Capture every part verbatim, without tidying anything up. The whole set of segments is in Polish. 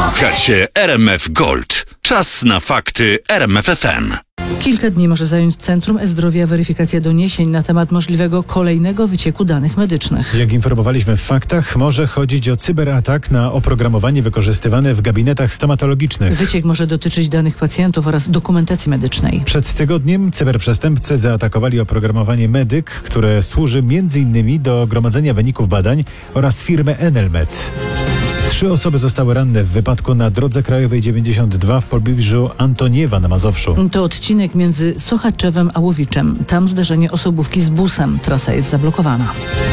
Słuchacie R M F Gold. Czas na fakty R M F F M. Kilka dni może zająć Centrum E-Zdrowia weryfikacja doniesień na temat możliwego kolejnego wycieku danych medycznych. Jak informowaliśmy w faktach, może chodzić o cyberatak na oprogramowanie wykorzystywane w gabinetach stomatologicznych. Wyciek może dotyczyć danych pacjentów oraz dokumentacji medycznej. Przed tygodniem cyberprzestępcy zaatakowali oprogramowanie Medyk, które służy między innymi do gromadzenia wyników badań, oraz firmę Enelmed. Trzy osoby zostały ranne w wypadku na drodze krajowej dziewięćdziesiąt dwa w pobliżu Antoniewa na Mazowszu. To odcinek między Sochaczewem a Łowiczem. Tam zderzenie osobówki z busem. Trasa jest zablokowana.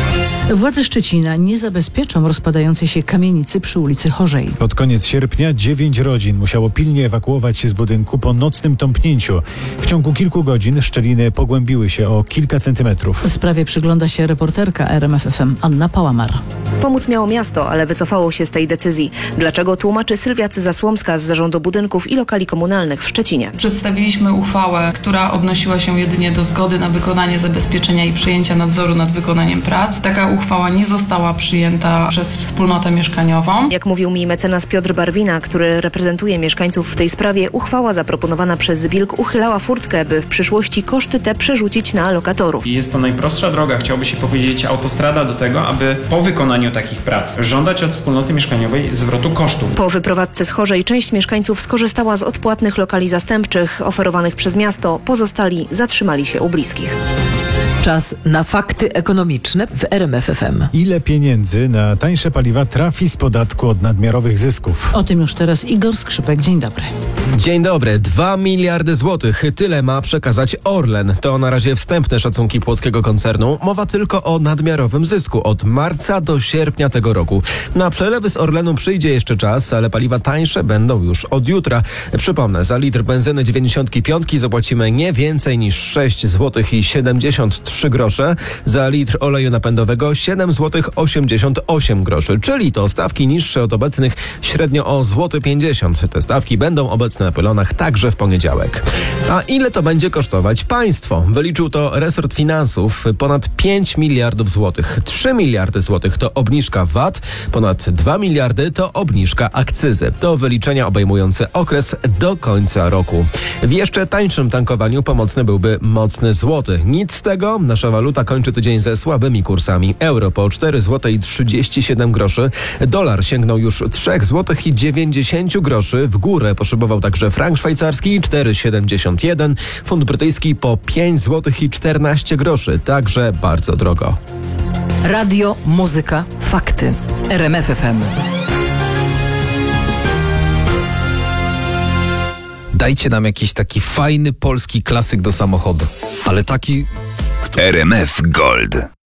Władze Szczecina nie zabezpieczą rozpadającej się kamienicy przy ulicy Chorzej. Pod koniec sierpnia dziewięć rodzin musiało pilnie ewakuować się z budynku po nocnym tąpnięciu. W ciągu kilku godzin szczeliny pogłębiły się o kilka centymetrów. Sprawie przygląda się reporterka R M F F M Anna Pałamar. Pomóc miało miasto, ale wycofało się z tej decyzji. Dlaczego, tłumaczy Sylwia Cyza-Słomska z Zarządu Budynków i Lokali Komunalnych w Szczecinie. Przedstawiliśmy uchwałę, która odnosiła się jedynie do zgody na wykonanie zabezpieczenia i przejęcia nadzoru nad wykonaniem prac. Taka uchwała nie została przyjęta przez wspólnotę mieszkaniową. Jak mówił mi mecenas Piotr Barwina, który reprezentuje mieszkańców w tej sprawie, uchwała zaproponowana przez Zbilk uchylała furtkę, by w przyszłości koszty te przerzucić na lokatorów. Jest to najprostsza droga, chciałby się powiedzieć, autostrada do tego, aby po wykonaniu takich prac żądać od wspólnoty mieszkaniowej zwrotu kosztów. Po wyprowadzce z Chorzej część mieszkańców skorzystała z odpłatnych lokali zastępczych oferowanych przez miasto. Pozostali zatrzymali się u bliskich. Czas na fakty ekonomiczne w R M F F M. Ile pieniędzy na tańsze paliwa trafi z podatku od nadmiarowych zysków? O tym już teraz Igor Skrzypek. Dzień dobry. Dzień dobry. Dwa miliardy złotych. Tyle ma przekazać Orlen. To na razie wstępne szacunki płockiego koncernu. Mowa tylko o nadmiarowym zysku od marca do sierpnia tego roku. Na przelewy z Orlenu przyjdzie jeszcze czas, ale paliwa tańsze będą już od jutra. Przypomnę, za litr benzyny dziewięćdziesiąt pięć zapłacimy nie więcej niż sześć złotych i siedemdziesiąt trzy grosze. Za litr oleju napędowego siedem złotych osiemdziesiąt osiem groszy, czyli to stawki niższe od obecnych średnio o złoty pięćdziesiąt. Te stawki będą obecne na pylonach także w poniedziałek. A ile to będzie kosztować państwo? Wyliczył to resort finansów. Ponad pięć miliardów złotych. trzy miliardy złotych to obniżka V A T, ponad dwa miliardy to obniżka akcyzy. To wyliczenia obejmujące okres do końca roku. W jeszcze tańszym tankowaniu pomocny byłby mocny złoty. Nic z tego. Nasza waluta kończy tydzień ze słabymi kursami. Euro po cztery złote i trzydzieści siedem groszy. Dolar sięgnął już trzy złote i dziewięćdziesiąt groszy. W górę poszybował także frank szwajcarski cztery siedemdziesiąt jeden. Funt brytyjski po pięć złotych i czternaście groszy. Także bardzo drogo. Radio, muzyka, fakty. R M F F M. Dajcie nam jakiś taki fajny polski klasyk do samochodu. Ale taki... R M F Gold.